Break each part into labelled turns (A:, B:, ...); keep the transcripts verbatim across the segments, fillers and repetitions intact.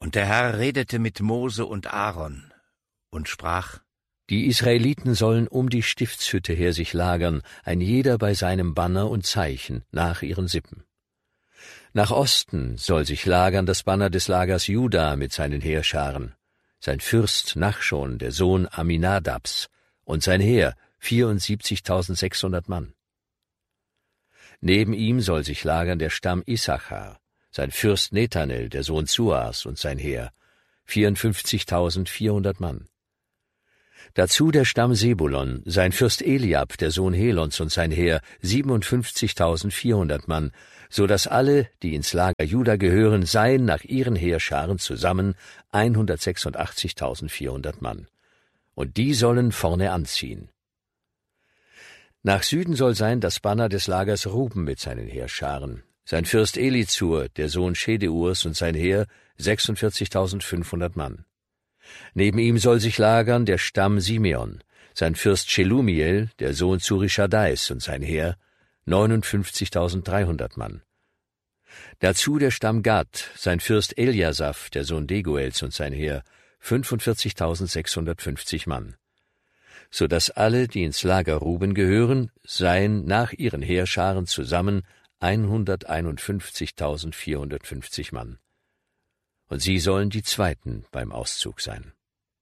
A: Und der Herr redete mit Mose und Aaron und sprach:
B: Die Israeliten sollen um die Stiftshütte her sich lagern, ein jeder bei seinem Banner und Zeichen, nach ihren Sippen. Nach Osten soll sich lagern das Banner des Lagers Juda mit seinen Heerscharen, sein Fürst Nachschon, der Sohn Aminadabs, und sein Heer, vierundsiebzigtausendsechshundert Mann. Neben ihm soll sich lagern der Stamm Issachar, sein Fürst Nethanel, der Sohn Zuas, und sein Heer, vierundfünfzigtausendvierhundert Mann. Dazu der Stamm Sebulon, sein Fürst Eliab, der Sohn Helons, und sein Heer, siebenundfünfzigtausendvierhundert Mann, so dass alle, die ins Lager Juda gehören, seien nach ihren Heerscharen zusammen hundertsechsundachtzigtausendvierhundert Mann. Und die sollen vorne anziehen. Nach Süden soll sein das Banner des Lagers Ruben mit seinen Heerscharen, sein Fürst Elizur, der Sohn Schedeurs, und sein Heer, sechsundvierzigtausendfünfhundert Mann. Neben ihm soll sich lagern der Stamm Simeon, sein Fürst Shelumiel, der Sohn Zurischadais, und sein Heer, neunundfünfzigtausenddreihundert Mann. Dazu der Stamm Gad, sein Fürst Eliasaph, der Sohn Deguels, und sein Heer, fünfundvierzigtausendsechshundertfünfzig Mann. So dass alle, die ins Lager Ruben gehören, seien nach ihren Heerscharen zusammen hunderteinundfünfzigtausendvierhundertfünfzig Mann. Und sie sollen die Zweiten beim Auszug sein.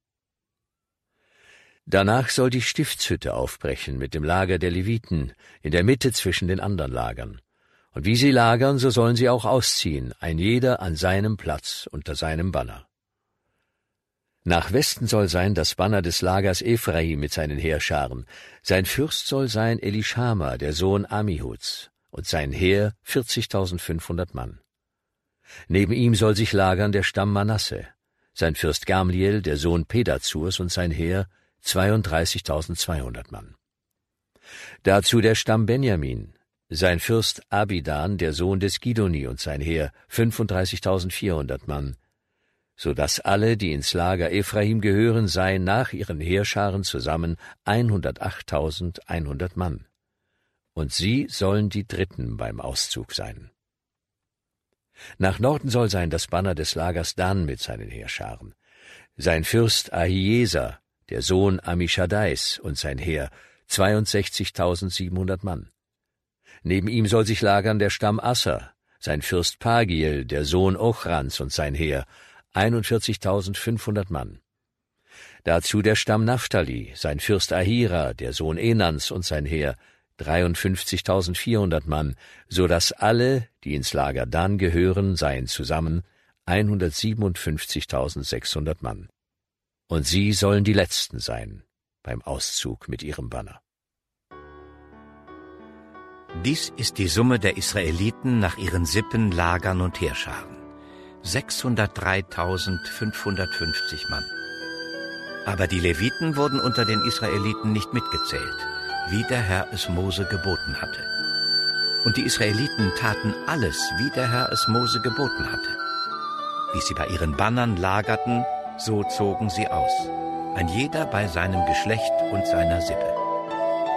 B: Danach soll die Stiftshütte aufbrechen mit dem Lager der Leviten, in der Mitte zwischen den anderen Lagern. Und wie sie lagern, so sollen sie auch ausziehen, ein jeder an seinem Platz unter seinem Banner. Nach Westen soll sein das Banner des Lagers Ephraim mit seinen Heerscharen. Sein Fürst soll sein Elischama, der Sohn Amihuds, und sein Heer vierzigtausendfünfhundert Mann. Neben ihm soll sich lagern der Stamm Manasse, sein Fürst Gamliel, der Sohn Pedazurs, und sein Heer zweiunddreißigtausendzweihundert Mann. Dazu der Stamm Benjamin, sein Fürst Abidan, der Sohn des Gidoni, und sein Heer fünfunddreißigtausendvierhundert Mann, so dass alle, die ins Lager Ephraim gehören, seien nach ihren Heerscharen zusammen hundertachttausendeinhundert Mann. Und sie sollen die Dritten beim Auszug sein. Nach Norden soll sein das Banner des Lagers Dan mit seinen Heerscharen, sein Fürst Ahieser, der Sohn Amischaddais, und sein Heer, zweiundsechzigtausendsiebenhundert Mann. Neben ihm soll sich lagern der Stamm Asser, sein Fürst Pagiel, der Sohn Ochrans, und sein Heer, einundvierzigtausendfünfhundert Mann. Dazu der Stamm Naphtali, sein Fürst Ahira, der Sohn Enans, und sein Heer, dreiundfünfzigtausendvierhundert Mann, so dass alle, die ins Lager Dan gehören, seien zusammen hundertsiebenundfünfzigtausendsechshundert Mann. Und sie sollen die Letzten sein beim Auszug mit ihrem Banner.
A: Dies ist die Summe der Israeliten nach ihren Sippen, Lagern und Heerscharen: sechshundertdreitausendfünfhundertfünfzig Mann. Aber die Leviten wurden unter den Israeliten nicht mitgezählt, wie der Herr es Mose geboten hatte. Und die Israeliten taten alles, wie der Herr es Mose geboten hatte. Wie sie bei ihren Bannern lagerten, so zogen sie aus, ein jeder bei seinem Geschlecht und seiner Sippe.